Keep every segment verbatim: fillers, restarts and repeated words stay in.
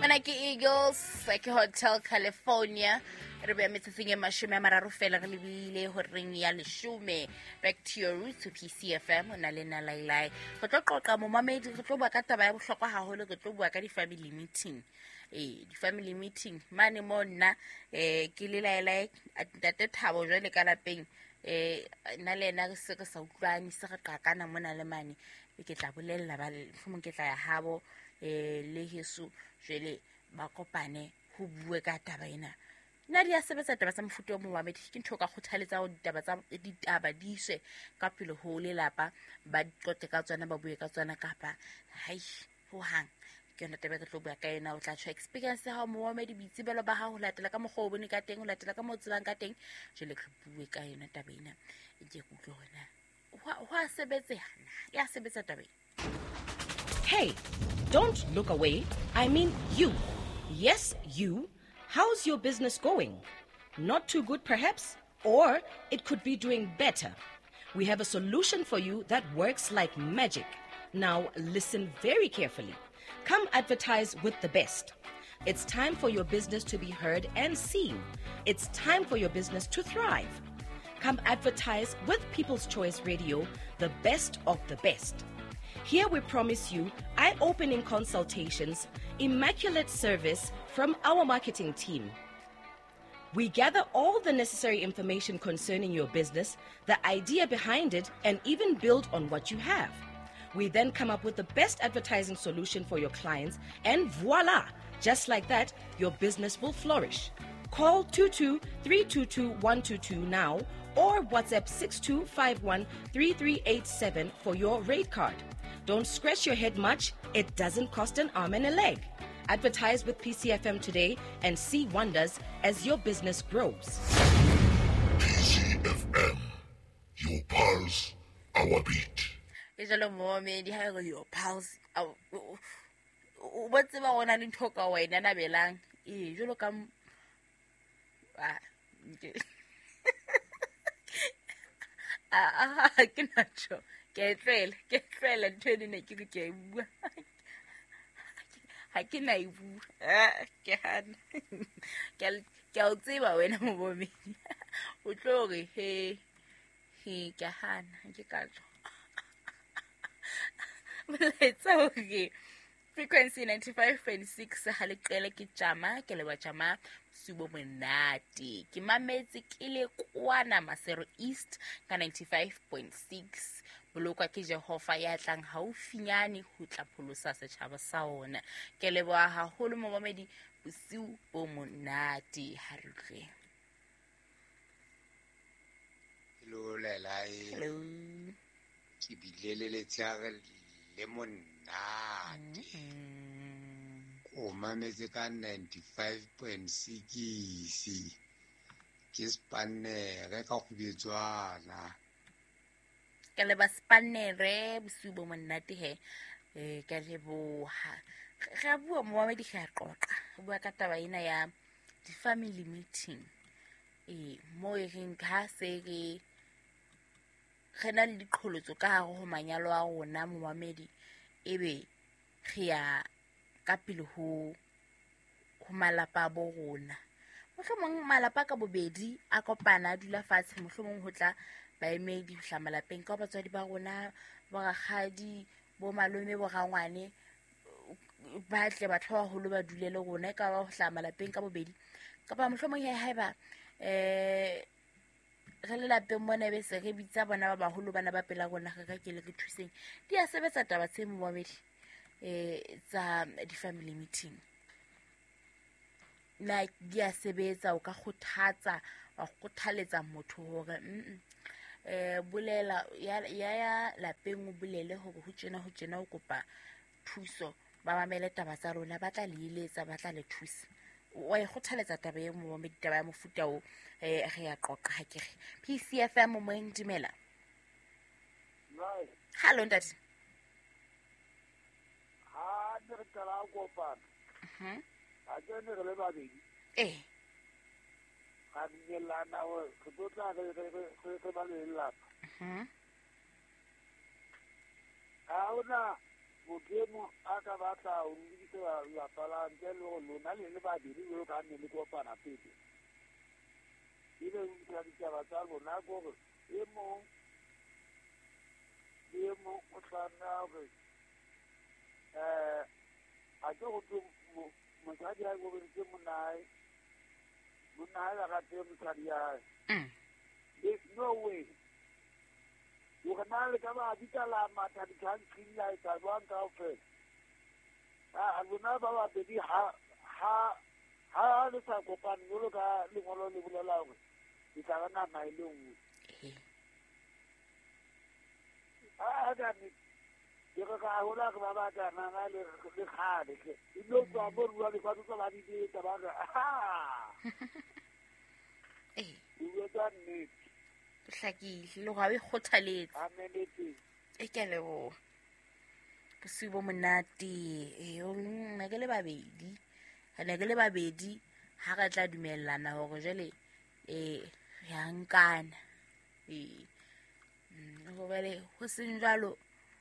Mana ke Eagles ke Hotel California re be metseng e mashome a mararo fela re lebile ho ring ya leshume. Back to your roots to P C F M ona le na lailai go tlo qoqa mo mamedi re tlo bua ka taba ya bohlokwa haholo re tlo bua ka di family meeting eh di family meeting mane mo nna eh ke le lailai Ntate Thabo jwale ka lapeng eh na le na se ka sa utlwane se re qaqana mona le mane ke tla bolella ba mfumong ke tla ya habo eh le heso jwele ba kopane ho bue ka taba ena nna dia sebetsa taba tsa mfuto mo Mohammed ke ntho ka kgothaletsa ho ditaba tsa ditaba di iswe ka pele ho le lapa ba qote ka tswana ba bue ka tswana kapa hai ho hang ke yona taba ke tlo bua ka ena o tla tsho experience ha mo Mohammed bitsibelo ba ha ho latela ka mogho bone ka teng ho latela ka mo tsebang ka teng jwele ke bue ka yona taba ena e ke go tlona wa sebetse hana ya sebetsa taba. Hey, don't look away. I mean you. Yes, you. How's your business going? Not too good, perhaps? Or it could be doing better. We have a solution for you that works like magic. Now, listen very carefully. Come advertise with the best. It's time for your business to be heard and seen. It's time for your business to thrive. Come advertise with People's Choice Radio, the best of the best. Here we promise you eye-opening consultations, immaculate service from our marketing team. We gather all the necessary information concerning your business, the idea behind it, and even build on what you have. We then come up with the best advertising solution for your clients, and voila! Just like that, your business will flourish. Call two two three two two one two two now or WhatsApp six two five one three three eight seven for your rate card. Don't scratch your head much. It doesn't cost an arm and a leg. Advertise with P C F M today and see wonders as your business grows. P C F M, your pulse, our beat. It's a long moment. You have your pulse. What's the one I didn't talk away? Nana belang. You look um. Ah, ah, I cannot show. Get trail, get trail, and turn in a game. I can I can get Ziba when I'm a woman. Utlori, he he can, you can't. But it's okay. Frequency ninety-five point six halikele ke chama ke le wa chama subo monate ke mametse ke le kwana Masero East ka ninety-five point six bolokwa ke Jehova ya tlang haufinyane ho tla pholosa setjhaba sa ona ke le ba haholo mo mamedi bosiu bo monate ha re tle. Hello lelai. Hello Ke bilele le tsare le monate o mametse ka ninety-five point six ke spanere ka go betswana ke le ba spanere bosiu bo monate he eh ka le bo ha ga bua mo wa di ga qoqa bua ka taba ina ya di family meeting eh mo e reng ka se re gena le diqholotso ka hare ho manyalo a rona mo mamedi ebe re ya ka pele ho ho malapa bo rona mohlomong malapa ka bobedi a kopana a dula fatshe mohlomong ho tla baemedi hla malapeng ka batswadi ba rona ba gagadi bo malome bo gangwane ba tle batho ba holo ba dulele rona ka ba hla malapeng ka bobedi ka ba mohlomong ya haeba eh re le lapeng mona be se re bitsa bona ba baholo bana ba pela rona ga ka ke le re thuseng di a sebetsa taba tse mo babedi eh tsa di family meeting na di a sebetsa o ka kgothatsa wa kgothaletsa motho hore eh bolela ya ya lapeng o bolele hore ho tsena ho tsena o kopa thuso ba mamele taba tsa rona ba tla le iletsa ba tla le thusa wa e kgothaletsa taba e mo mo ditaba ya mofuta o eh re ya qoqa ha ke re P C F M mo ndimela. Right. Hello Ntate. Ha re tla go pa. Mhm. A tsene re le babedi. Eh. Ha di la na o go tla re re re re ba le lapa. Mhm. Ha ona modimo a ka batla o lebitse lapa la ntle le go lona le le babedi beo ka nne le kopana pete ebe o bitsa ditaba tsa lona gore e mong le e mong o tshwanela gore um a ke go tse mosadi a gobeditse monae monae la rate mosadi yae no way o kana le ka ba ditla la mata di kan killa ka bang ka fe a lona ba ba bedi ha ha ha le sa kopana lo ka le ngolo le bolela gore di ka na mai le nngwe a ga ni ke ga hola ka ba ka na na le le khale ke ilo twa bo rua le kwa tsa ba di di ta ba ha eh o tsa ni hlakile le ga e khothaletse ameletse e ke lebo bosibo monate e o nna ke le babedi kana ke le babedi ha ga tla dumellana gore jele eh ya nkana eh go bele go seng jalo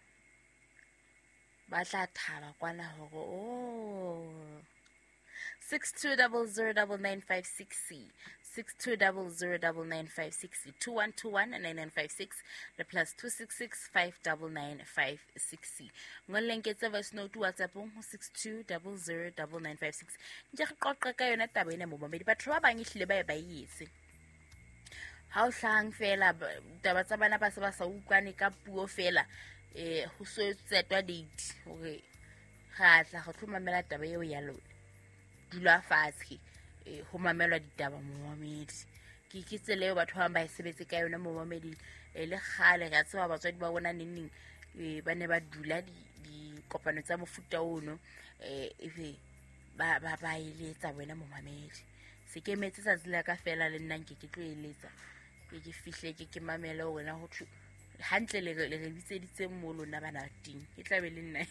ba tla thaba kwana gore oh six two zero zero nine nine five six six two zero zero nine nine five six two one two one nine nine five six le plus two six six five nine nine five six ngoleng ke tsa voice note WhatsApp mo six two zero zero nine nine five six nje re qoqa ka yona taba ena mo bomedi batho ba bang ihlile ba ba yetse ha o hlang fela taba tsa bana ba se ba sa utlwane ka puo fela eh ho so tsetwa date hore ga tla go tlhomamela taba eo ya lona dula fatshe eh ho mamelwa ditaba mo mamedi ke ke tsele batho ba ba sebetse ka yona mo mamedi e le khale ga tswa batswadi ba bona neng eh ba ne ba dula di di kopano tsa mofuta ono eh ebe ba ba ba iletsa bona mo mamedi se ke metse tsa tsela ka fela le nna ke ke tlo eletsa ke ke fihle ke ke mamela wena ho thu hantle le le bitseditse mo lona bana ting ke tla be le nna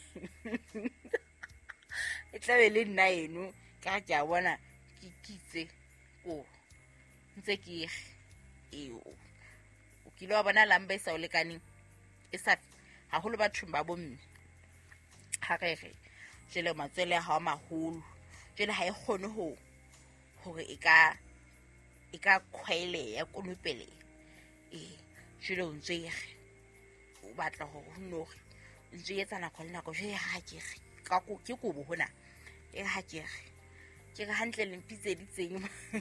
e tla be le nna eno ka ke a bona ke kitse ko ntse ke e o kile wa bona lamba isa o lekane e sa ha holo batho ba bomme ha re re jele matsele ha maholo jele ha e khone ho hore e ka e ka khwele ya konopele eh jele o ntse o batla ho no ntse etsa nako le nako je ha ke ka ko ke go bo hona e ha ke ke ga hantle le mpitse ditseng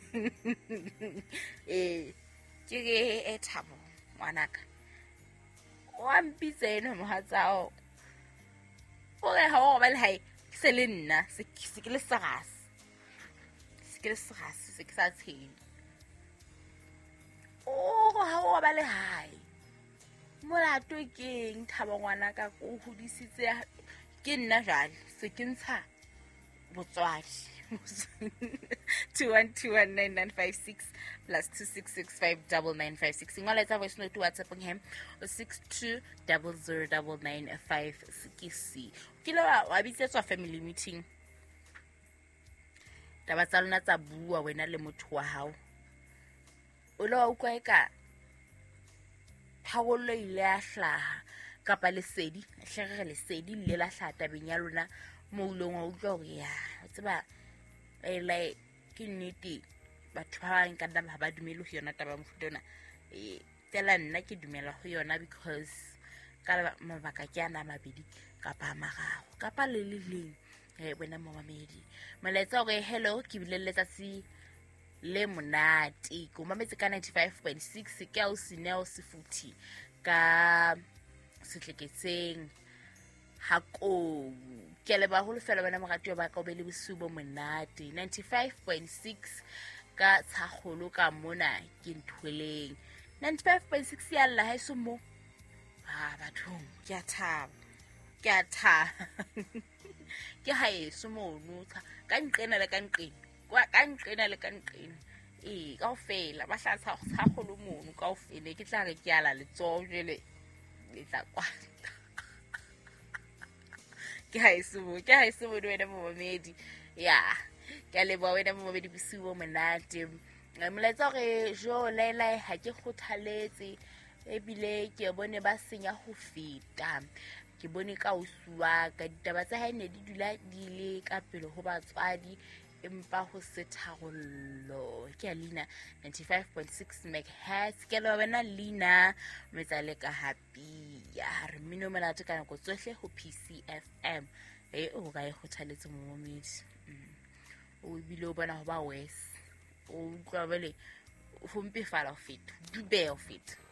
eh ke ke e thabo ngwanaka wa mpitse no mohatsao o re ha o ba le hae se le nna se ke le sagas se ke le sagas se ke sa tsheng o ha o ba le hae molato ke nthaba ngwanaka go hodisitse ke nna jale se ke ntsha botswadi two one two one nine nine five six plus two six six five nine nine five six ngola tsa voice note WhatsApp nghem six two zero zero nine nine five six ke lo wa bitsetswa family meeting taba tsa lona tsa bua wena le motho wa hao o lo utlwa eka phawolo ile a hlaha kapa lesedi hlagere lesedi le la hlata benya lona mo ulong wa utlwa hore ya tseba e le ke nnete batho ba bang ka nna ba dumelo ho yona taba mfutona e tela nna ke dumela ho yona because ka mabaka ke ana mabedi kapa mararo kapa le le leng e bona mo mamedi maletsa gore hello ke bileletsa si le monate ko mametse ka ninety-five point six ke o sineo sefuthi ka setleketseng hako ke le ba holo fela bana moratwa ba ka o be le bosubo monate ninety-five point six ka tshagolo ka mona ke nthweleng ninety-five point six ya lla ha eso mo ha batho ke a thaba ke a thaba ke ha eso mo nutha ka nqena le ka nqena kwa ka nqena le ka nqena e ka ofela ba hla tshagolo mono ka ofela ke tla re ke ala le tsojele le tla kwa ke ha eso ke ha eso mo wena mo mamedi ya ke le ba wena mo mamedi bisiwo monate molaetsa gore jo lela ha ke khothaletse ebile ke bone ba senya ho feta ke bone ka o suwa ka ditaba tsa hae ne di dula di le ka pele ho batswadi empa ho se tharollo ke ya Lina ninety-five point six megahertz ke lo wena Lina metsale ka happy ya re mino monate ka nako tsohle ho P C F M e o ga e khothaletse momomedi o bile o bona ho ba wes o utlwa bele ho mpefala ho feta dube ho feta